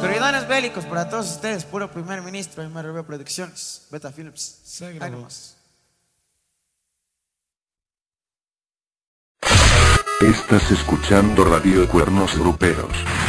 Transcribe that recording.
Autoridades bélicos para todos ustedes, puro primer ministro, MRB Producciones, Beta Films. Ahí nomás. Estás escuchando Radio Cuernos Gruperos.